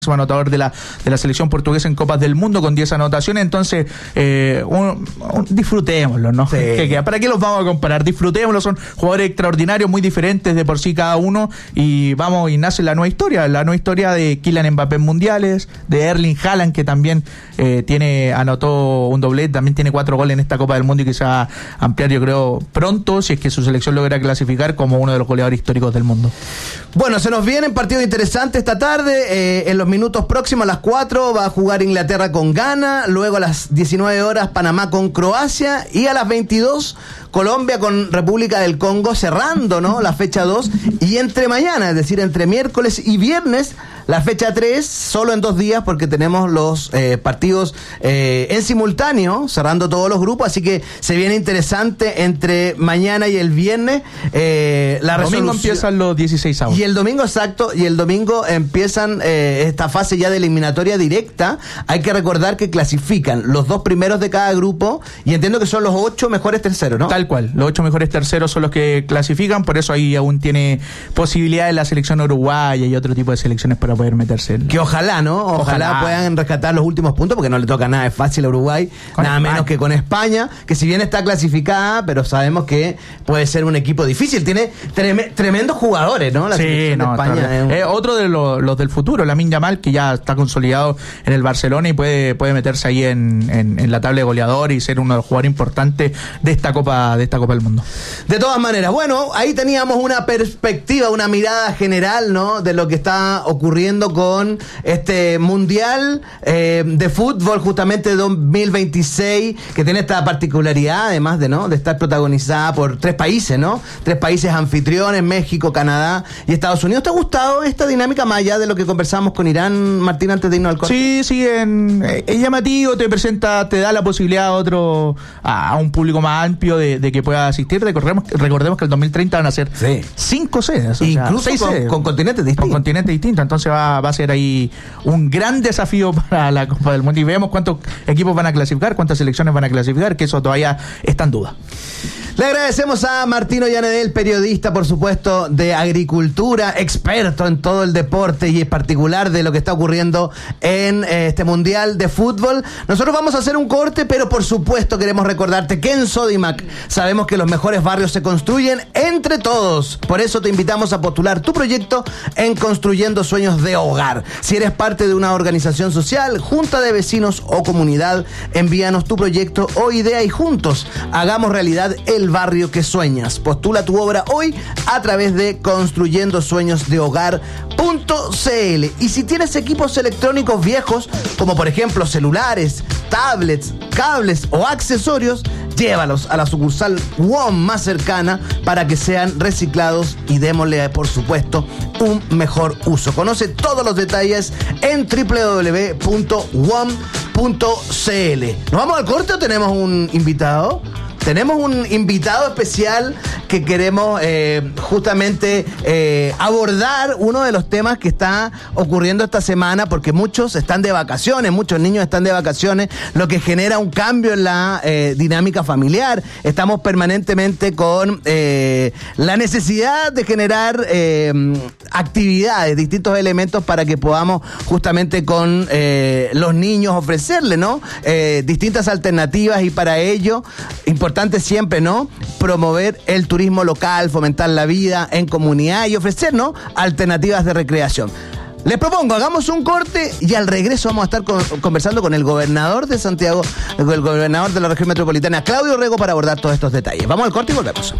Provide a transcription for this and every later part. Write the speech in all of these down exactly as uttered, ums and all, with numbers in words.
anotador de la de la selección portuguesa en Copas del Mundo con diez anotaciones. Entonces eh, un, un, disfrutémoslo, ¿no? Sí. ¿Qué, qué, ¿Para qué los vamos a comparar? Disfrutémoslo, son jugadores extraordinarios, muy diferentes de por sí cada uno, y vamos, y nace la nueva historia, la nueva historia de Kylian Mbappé en mundiales, de Erling Haaland, que también eh, tiene anotó un doblete, también tiene cuatro goles en esta Copa del Mundo y que se va a ampliar, yo creo, pronto, si es que su selección logra clasificar como uno de los goleadores históricos del mundo. Bueno, se nos vienen partidos interesantes esta tarde. Eh, en los minutos próximos, a las cuatro, va a jugar Inglaterra con Ghana. Luego a las diecinueve horas, Panamá con Croacia. Y a las veintidós, Colombia con República del Congo, cerrando, ¿no?, la fecha dos. Y entre mañana, es decir, entre miércoles y viernes, la fecha tres, solo en dos días, porque tenemos los eh, partidos eh, en simultáneo, cerrando todos los grupos. Así que se viene interesante entre mañana y el viernes. Eh, la el domingo empiezan los dieciséis avos. Y el domingo, exacto, y el domingo empiezan eh, esta fase ya de eliminatoria directa. Hay que recordar que clasifican los dos primeros de cada grupo, y entiendo que son los ocho mejores terceros, ¿no? Tal cual, los ocho mejores terceros son los que clasifican, por eso ahí aún tiene posibilidades la selección uruguaya y otro tipo de selecciones para poder meterse en... Que ojalá, ¿no? Ojalá, ojalá puedan rescatar los últimos puntos, porque no le toca nada, es fácil a Uruguay, con nada España. Menos que con España, que si bien está clasificada, pero sabemos que puede ser un equipo difícil, tiene trem- tremendos jugadores, ¿no? La sí, selección no, de España es un... eh, otro de los, los del futuro, Lamine Yamal, que ya está consolidado en el Barcelona y puede, puede meterse ahí en, en, en la tabla de goleador y ser uno de los jugadores importantes de esta Copa, de esta Copa del Mundo. De todas maneras, bueno, ahí teníamos una perspectiva, una mirada general, ¿no?, de lo que está ocurriendo con este Mundial eh, de Fútbol, justamente dos mil veintiséis, que tiene esta particularidad, además de, ¿no?, de estar protagonizada por tres países, ¿no? Tres países anfitriones, México, Canadá y Estados Unidos. ¿Te ha gustado esta dinámica más allá de lo que conversamos con Irán, Martín, antes de irnos al corte? Sí, sí, en, es llamativo, te presenta, te da la posibilidad a otro, a, a un público más amplio de, de que pueda asistir. Recordemos, recordemos que el dos mil treinta van a ser sí. cinco sedes, o incluso sea, seis con, sedes, con continentes distintos. Con continentes distintos, entonces va, va a ser ahí un gran desafío para la Copa del Mundo, y vemos cuántos equipos van a clasificar, cuántas selecciones van a clasificar, que eso todavía está en duda. Le agradecemos a Martín Ollanedel, periodista, por supuesto, de agricultura, experto en todo el deporte y en particular de lo que está ocurriendo en eh, este Mundial de Fútbol. Nosotros vamos a hacer un corte, pero por supuesto queremos recordarte que en Sodimac sabemos que los mejores barrios se construyen entre todos. Por eso te invitamos a postular tu proyecto en Construyendo Sueños de Hogar. Si eres parte de una organización social, junta de vecinos o comunidad, envíanos tu proyecto o idea y juntos hagamos realidad el barrio que sueñas. Postula tu obra hoy a través de construyendo sueños de hogar punto c l. Y si tienes equipos electrónicos viejos, como por ejemplo celulares, tablets, cables o accesorios, llévalos a la sucursal WOM más cercana para que sean reciclados y démosle, por supuesto, un mejor uso. Conoce todos los detalles en doble u doble u doble u punto wom punto c l. ¿Nos vamos al corte o tenemos un invitado? Tenemos un invitado especial que queremos eh, justamente eh, abordar uno de los temas que está ocurriendo esta semana, porque muchos están de vacaciones, muchos niños están de vacaciones, lo que genera un cambio en la eh, dinámica familiar. Estamos permanentemente con eh, la necesidad de generar eh, actividades, distintos elementos para que podamos justamente con eh, los niños ofrecerle, ¿no?, eh, distintas alternativas, y para ello, importante siempre, ¿no?, promover el turismo local, fomentar la vida en comunidad y ofrecer, ¿no?, alternativas de recreación. Les propongo, hagamos un corte y al regreso vamos a estar con, conversando con el gobernador de Santiago, el gobernador de la región metropolitana, Claudio Rego, para abordar todos estos detalles. Vamos al corte y volvemos.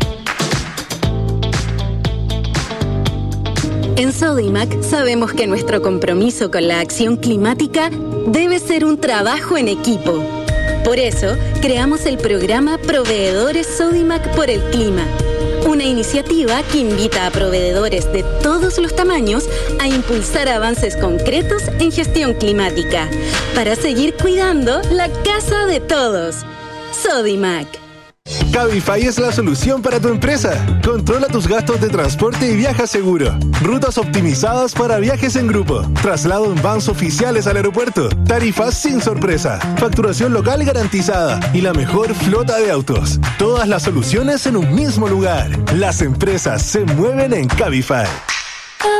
En Sodimac sabemos que nuestro compromiso con la acción climática debe ser un trabajo en equipo. Por eso, creamos el programa Proveedores Sodimac por el Clima, una iniciativa que invita a proveedores de todos los tamaños a impulsar avances concretos en gestión climática, para seguir cuidando la casa de todos. Sodimac. Cabify es la solución para tu empresa. Controla tus gastos de transporte y viaja seguro. Rutas optimizadas para viajes en grupo. Traslado en vans oficiales al aeropuerto. Tarifas sin sorpresa. Facturación local garantizada. Y la mejor flota de autos. Todas las soluciones en un mismo lugar. Las empresas se mueven en Cabify.